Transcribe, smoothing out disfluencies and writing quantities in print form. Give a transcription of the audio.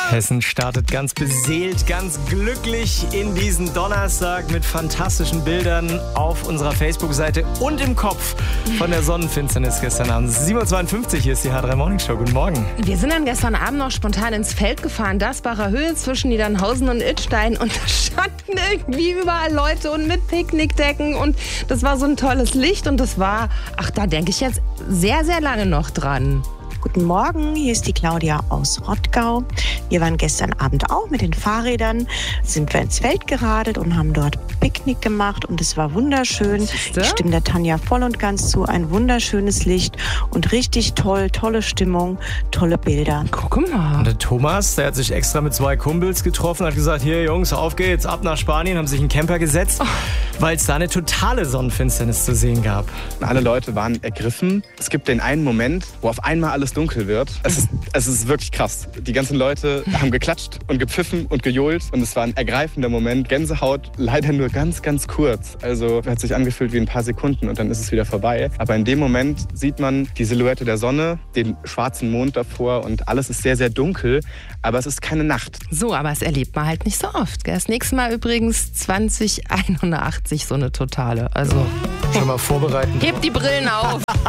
Hessen startet ganz beseelt, ganz glücklich in diesen Donnerstag mit fantastischen Bildern auf unserer Facebook-Seite und im Kopf von der Sonnenfinsternis gestern Abend. 7.52 Uhr, hier ist die H3 Morning Show. Guten Morgen. Wir sind dann gestern Abend noch spontan ins Feld gefahren, Dasbacher Höhe zwischen Niedernhausen und Idstein, und da standen irgendwie überall Leute und mit Picknickdecken und das war so ein tolles Licht und das war, da denke ich jetzt sehr, sehr lange noch dran. Guten Morgen, hier ist die Claudia aus Rottgau. Wir waren gestern Abend auch mit den Fahrrädern, sind wir ins Feld geradelt und haben dort Picknick gemacht und es war wunderschön. Ich stimme der Tanja voll und ganz zu, ein wunderschönes Licht und richtig toll, tolle Stimmung, tolle Bilder. Guck mal. Und der Thomas, der hat sich extra mit 2 Kumpels getroffen, hat gesagt, hier Jungs, auf geht's, ab nach Spanien, haben sich einen Camper gesetzt, weil es da eine totale Sonnenfinsternis zu sehen gab. Alle Leute waren ergriffen. Es gibt den einen Moment, wo auf einmal alles dunkel wird. Es ist wirklich krass. Die ganzen Leute haben geklatscht und gepfiffen und gejohlt und es war ein ergreifender Moment. Gänsehaut, leider nur ganz, ganz kurz. Also hat sich angefühlt wie ein paar Sekunden und dann ist es wieder vorbei. Aber in dem Moment sieht man die Silhouette der Sonne, den schwarzen Mond davor und alles ist sehr, sehr dunkel, aber es ist keine Nacht. So, aber es erlebt man halt nicht so oft. Gell? Das nächste Mal übrigens 2081 so eine totale. Also schon mal vorbereiten. Hebt die Brillen auf.